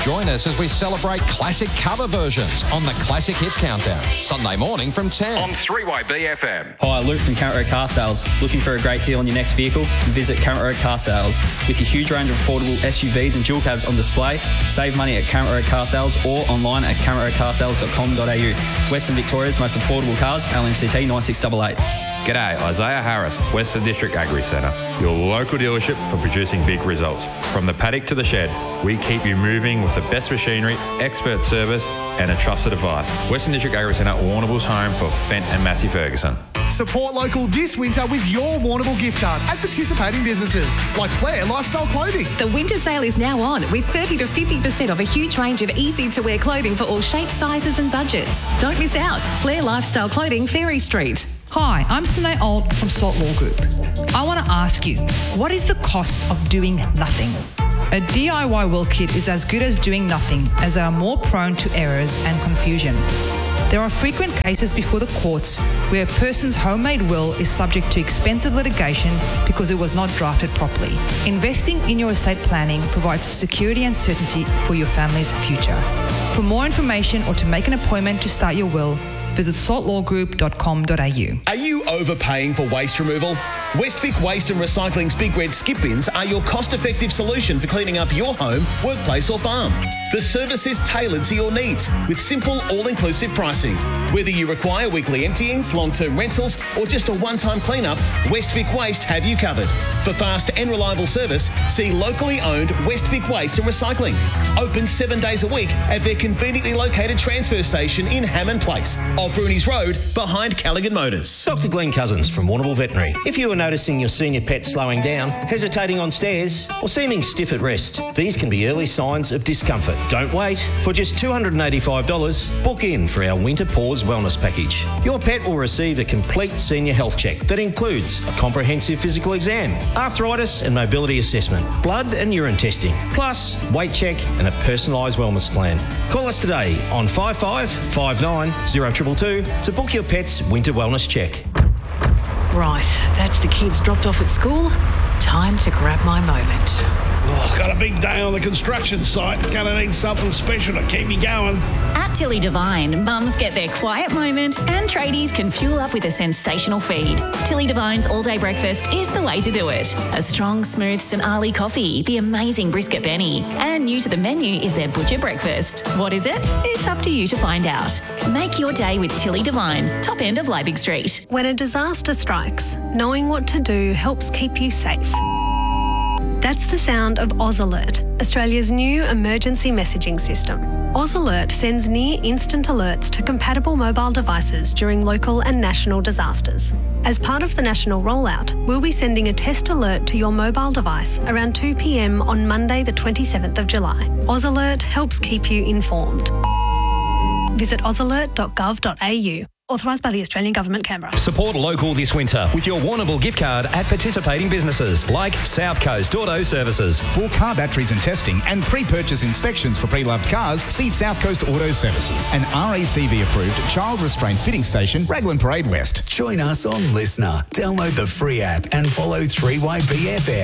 Join us as we celebrate classic cover versions on the Classic Hits Countdown, Sunday morning from 10 on 3YB FM. Hi, Luke from Current Road Car Sales. Looking for a great deal on your next vehicle? Visit Current Road Car Sales. With your huge range of affordable SUVs and dual cabs on display, save money at Current Road Car Sales or online at currentroadcarsales.com.au. Western Victoria's most affordable cars, LMCT 9688. G'day, Isaiah Harris, Western District Agri Centre, your local dealership for producing big results. From the paddock to the shed, we keep you moving with the best machinery, expert service and a trusted advice. Western District Agri Centre, Warrnambool's home for Fent and Massey Ferguson. Support local this winter with your Warrnambool gift card at participating businesses like Flair Lifestyle Clothing. The winter sale is now on with 30 to 50% off a huge range of easy-to-wear clothing for all shapes, sizes and budgets. Don't miss out. Flair Lifestyle Clothing, Ferry Street. Hi, I'm Sinead Alt from Salt Law Group. I want to ask you, what is the cost of doing nothing? A DIY will kit is as good as doing nothing, as they are more prone to errors and confusion. There are frequent cases before the courts where a person's homemade will is subject to expensive litigation because it was not drafted properly. Investing in your estate planning provides security and certainty for your family's future. For more information or to make an appointment to start your will, visit saltlawgroup.com.au. Are you overpaying for waste removal? Westvic Waste and Recycling's Big Red Skip Bins are your cost-effective solution for cleaning up your home, workplace or farm. The service is tailored to your needs with simple, all-inclusive pricing. Whether you require weekly emptyings, long-term rentals or just a one-time clean-up, Westvic Waste have you covered. For fast and reliable service, see locally owned Westvic Waste and Recycling. Open 7 days a week at their conveniently located transfer station in Hammond Place, off Rooney's Road, behind Callaghan Motors. Dr. Glenn Cousins from Warrnambool Veterinary. If you are noticing your senior pet slowing down, hesitating on stairs, or seeming stiff at rest, these can be early signs of discomfort. Don't wait. For just $285, book in for our Winter Paws Wellness Package. Your pet will receive a complete senior health check that includes a comprehensive physical exam, arthritis and mobility assessment, blood and urine testing, plus weight check and a personalised wellness plan. Call us today on 5559 0222 to book your pet's winter wellness check. Right, that's the kids dropped off at school. Time to grab my moment. Oh, got a big day on the construction site. Gonna need something special to keep me going. At Tilly Devine, mums get their quiet moment and tradies can fuel up with a sensational feed. Tilly Devine's all-day breakfast is the way to do it. A strong, smooth St Ali coffee, the amazing brisket Benny, and new to the menu is their butcher breakfast. What is it? It's up to you to find out. Make your day with Tilly Devine, top end of Liebig Street. When a disaster strikes, knowing what to do helps keep you safe. That's the sound of Oz Alert, Australia's new emergency messaging system. Oz Alert sends near instant alerts to compatible mobile devices during local and national disasters. As part of the national rollout, we'll be sending a test alert to your mobile device around 2 p.m. on Monday the 27th of July. Oz Alert helps keep you informed. Visit ozalert.gov.au. Authorised by the Australian Government, Canberra. Support local this winter with your Warrnambool gift card at participating businesses like South Coast Auto Services. For car batteries and testing and pre-purchase inspections for pre-loved cars, see South Coast Auto Services, an RACV-approved child restraint fitting station, Raglan Parade West. Join us on Listener. Download the free app and follow 3YBFM.